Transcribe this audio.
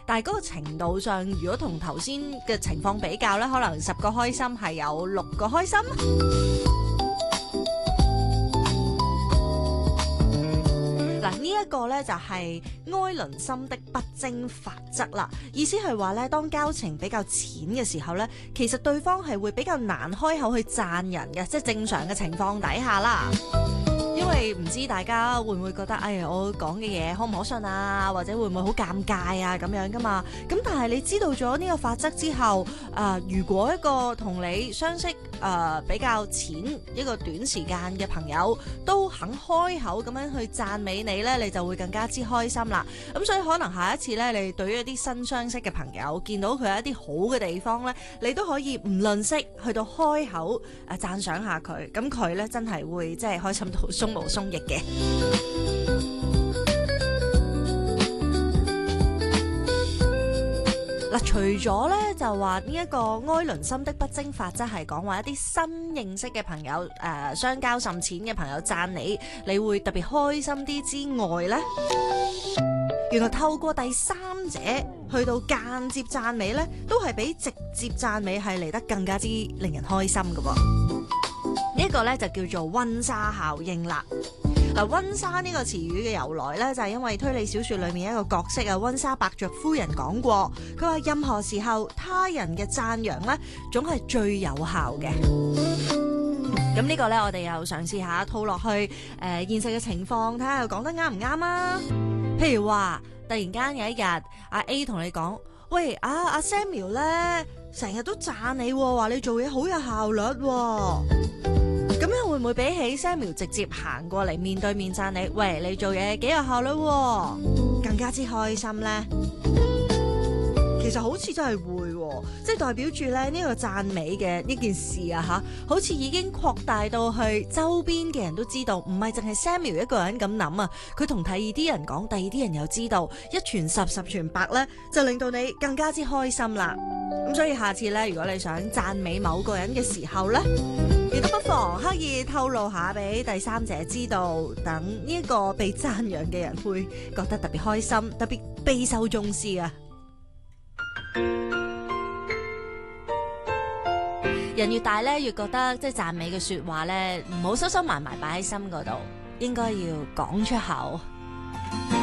但係嗰個程度上，如果同頭先嘅情況比較咧，可能10個開心係有6個開心。嗱，呢一個呢就係埃倫森的不爭法則啦，意思係話呢，當交情比較淺嘅時候呢，其實對方係會比較難開口去讚人嘅，即係正常嘅情況底下啦。因為唔知大家會唔會覺得，哎呀，我講嘅嘢可唔可信啊，或者會唔會好尷尬啊咁樣噶嘛？咁但係你知道咗呢個法則之後，如果一個同你相識比較淺一個短時間嘅朋友都肯開口咁樣去讚美你呢，你就會更加之開心啦。咁所以可能下一次呢，你對於一啲新相識嘅朋友見到佢有一啲好嘅地方呢，你都可以唔吝嗇去到開口讚賞下佢，咁佢呢真係會即係開心到鬆毛鬆翼嘅。嗱，除咗咧就話呢一個埃倫森的不爭法則係講話一啲新認識嘅朋友相交甚淺嘅朋友讚你，你會特別開心啲之外咧，原來透過第三者去到間接讚美咧，都係比直接讚美係嚟得更加之令人開心嘅喎。呢一個咧就叫做溫莎效應啦。嗱，溫莎呢個詞語嘅由來呢，就係因為推理小說裏面一個角色啊，溫莎伯爵夫人講過，佢話任何時候他人嘅讚揚呢，總係最有效嘅。咁呢個呢，我哋又嘗試下套落去現實嘅情況，睇下又講得啱唔啱啊？譬如話突然間有一日，阿 A 同你講，喂，阿 Samuel 呢，成日都讚你，話你做嘢好有效率喎。咁樣會唔會比起 Samuel 直接行過嚟面對面讚你，喂，你做嘢幾有效率喎，更加之開心呢？其實好似真係會，即係代表住咧呢個讚美嘅呢件事啊吓，好似已經擴大到去周邊嘅人都知道，唔係淨係 Samuel 一個人咁諗啊，佢同第二啲人講，第二啲人又知道，一傳十，十傳百咧，就令到你更加之開心啦。咁所以下次咧，如果你想讚美某個人嘅時候咧，亦都不妨刻意透露下俾第三者知道，等呢一個被讚揚嘅人會覺得特別開心，特別備受重視啊！人越大咧，越覺得即係讚美嘅說話咧，唔好收收埋埋擺喺心嗰度，應該要講出口。